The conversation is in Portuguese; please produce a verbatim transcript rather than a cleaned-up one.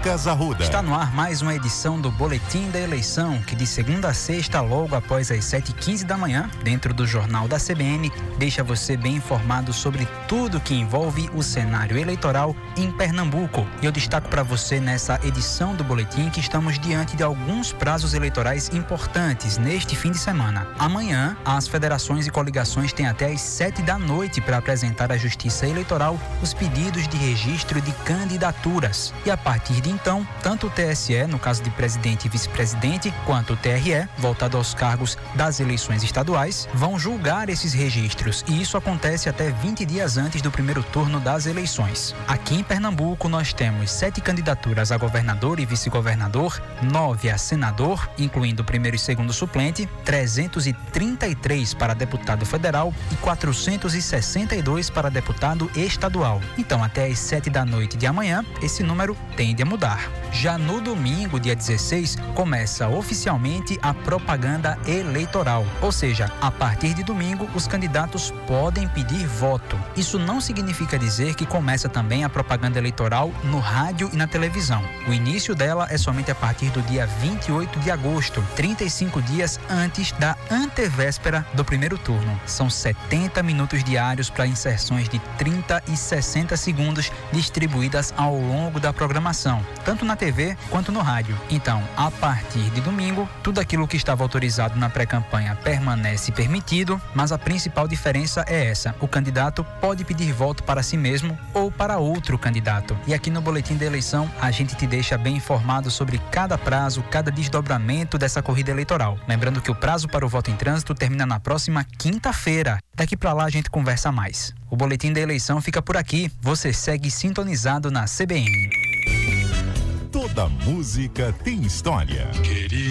Lucas Arruda. Está no ar mais uma edição do Boletim da Eleição, que de segunda a sexta, logo após as sete e quinze da manhã, dentro do Jornal da C B N, deixa você bem informado sobre tudo que envolve o cenário eleitoral em Pernambuco. E eu destaco para você nessa edição do Boletim que estamos diante de alguns prazos eleitorais importantes neste fim de semana. Amanhã, as federações e coligações têm até às sete da noite para apresentar à Justiça Eleitoral os pedidos de registro de candidaturas. E a partir de então, tanto o T S E, no caso de presidente e vice-presidente, quanto o T R E, voltado aos cargos das eleições estaduais, vão julgar esses registros. E isso acontece até vinte dias antes do primeiro turno das eleições. Aqui em Pernambuco, nós temos sete candidaturas a governador e vice-governador, nove a senador, incluindo o primeiro e segundo suplente, trezentos e trinta e três para deputado federal e quatrocentos e sessenta e dois para deputado estadual. Então, até às sete da noite de amanhã, esse número tende a mudar. Já no domingo, dia dezesseis, começa oficialmente a propaganda eleitoral. Ou seja, a partir de domingo, os candidatos podem pedir voto. Isso não significa dizer que começa também a propaganda eleitoral no rádio e na televisão. O início dela é somente a partir do dia vinte e oito de agosto, trinta e cinco dias antes da antevéspera do primeiro turno. São setenta minutos diários para inserções de trinta e sessenta segundos distribuídas ao longo da programação, tanto na T V quanto no rádio. Então, a partir de domingo, tudo aquilo que estava autorizado na pré-campanha permanece permitido, mas a principal diferença é essa: o candidato pode pedir voto para si mesmo ou para outro candidato. E aqui no Boletim da Eleição, a gente te deixa bem informado sobre cada prazo, cada desdobramento dessa corrida eleitoral. Lembrando que o prazo para o voto em trânsito termina na próxima quinta-feira. Daqui para lá a gente conversa mais. O Boletim da Eleição fica por aqui. Você segue sintonizado na C B N. Toda música tem história. Queria